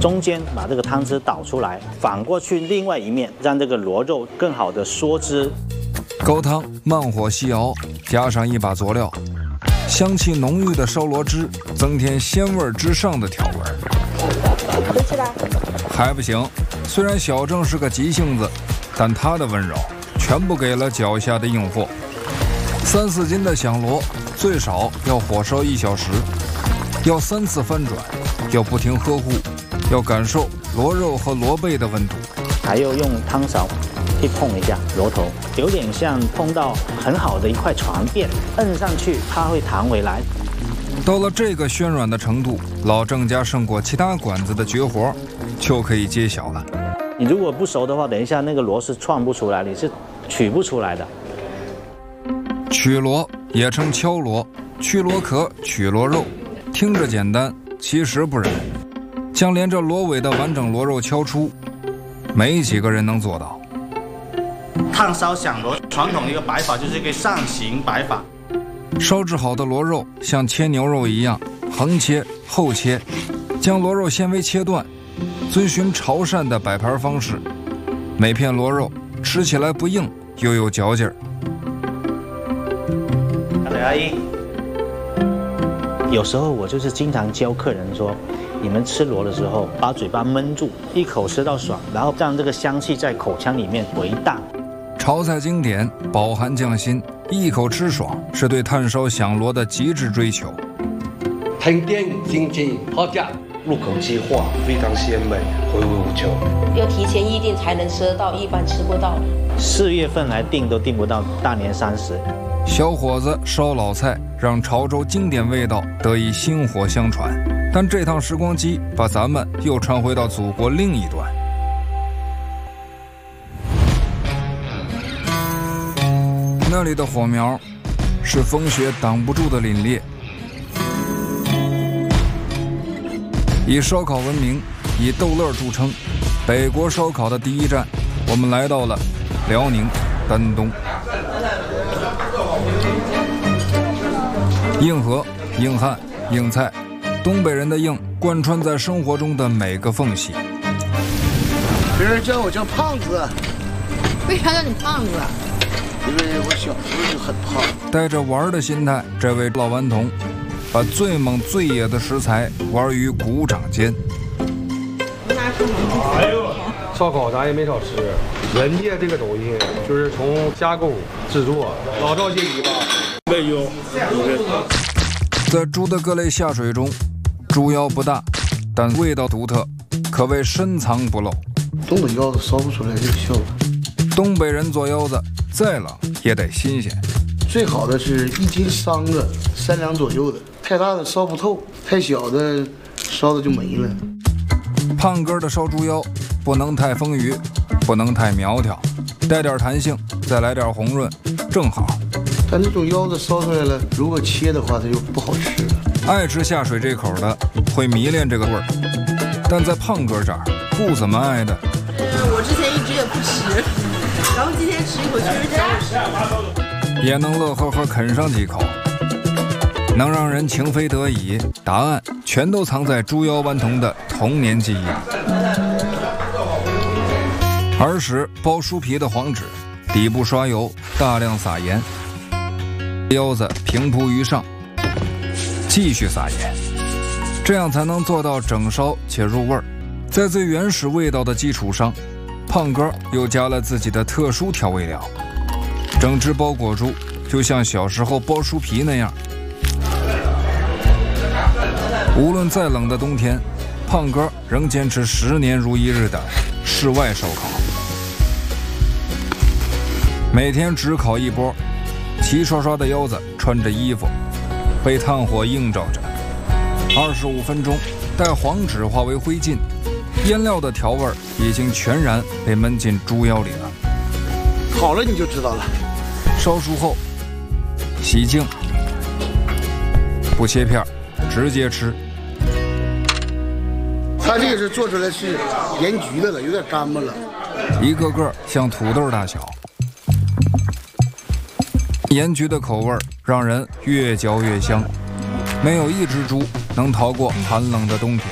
中间把这个汤汁倒出来，反过去另外一面，让这个螺肉更好的缩汁。 高汤慢火细熬，加上一把佐料，香气浓郁的烧螺汁增添鲜味之上的调味。 回去吧。 还不行，虽然小郑是个急性子，但他的温柔全部给了脚下的硬货。3、4斤的响螺最少要火烧1小时，要3次翻转，要不停呵护，要感受螺肉和螺背的温度， 还要用汤勺去碰一下螺头，有点像碰到很好的一块床垫，摁上去它会弹回来。 到了这个暄软的程度，老郑家胜过其他馆子的绝活就可以揭晓了。 你如果不熟的话，等一下那个螺是串不出来，你是取不出来的。 取螺也称敲螺，去螺壳，取螺肉，听着简单，其实不然。将连着螺尾的完整螺肉敲出，没几个人能做到。 烫烧响螺传统一个摆法就是一个上行摆法。 烧制好的螺肉像切牛肉一样，横切后切，将螺肉纤维切断，遵循潮汕的摆盘方式。每片螺肉吃起来不硬，又有嚼劲儿。 阿姨，有时候我就是经常教客人说，你们吃螺的时候把嘴巴闷住，一口吃到爽，然后让这个香气在口腔里面回荡。 潮菜经典饱含匠心，一口吃爽是对炭烧响螺的极致追求。 甜点经济好价，入口即化，非常鲜美，回味无穷。 要提前预定才能吃得到，一般吃不到。 4月份来订都订不到，大年30。 小伙子烧老菜，让潮州经典味道得以薪火相传。但这趟时光机把咱们又传回到祖国另一端。那里的火苗是风雪挡不住的凛冽。以烧烤闻名，以逗乐著称，北国烧烤的第一站，我们来到了辽宁丹东。硬核、硬汉、硬菜，东北人的硬贯穿在生活中的每个缝隙。 别人叫我叫胖子。 为啥叫你胖子？ 因为我小时候就很胖。 带着玩的心态，这位老顽童把最猛最野的食材玩于股掌间。 哎呦，烧烤咱也没少吃，人家这个东西就是从加工制作，老少皆宜吧。没有。 在猪的各类下水中，猪腰不大，但味道独特，可谓深藏不露。 东北腰子烧不出来这个效果。 东北人做腰子，再冷也得新鲜。 最好的是1斤3个，3两左右的，太大的烧不透，太小的烧的就没了。 胖哥的烧猪腰不能太丰腴，不能太苗条，带点弹性，再来点红润，正好。 但这种腰子烧出来了，如果切的话，它就不好吃了。 爱吃下水这口的会迷恋这个味儿，但在胖哥这儿不怎么爱的。 我之前一直也不吃，然后今天吃一口确实挺好吃， 也能乐呵呵啃上几口，能让人情非得已。答案全都藏在猪腰顽童的童年记忆里。儿时包酥皮的黄纸，底部刷油，大量撒盐，腰子平铺于上，继续撒盐，这样才能做到整烧且入味儿。在最原始味道的基础上，胖哥又加了自己的特殊调味料，整只包裹住，就像小时候包酥皮那样。无论再冷的冬天，胖哥仍坚持10年如一日的室外烧烤，每天只烤一波，齐刷刷的腰子穿着衣服，被炭火映照着，25分钟，待黄纸化为灰烬，腌料的调味已经全然被焖进猪腰里了。 好了你就知道了。 烧熟后洗净，不切片，直接吃。 它这个是做出来是盐焗的了，有点干巴了， 一个个像土豆大小。盐焗的口味让人越嚼越香，没有一只猪能逃过寒冷的冬天。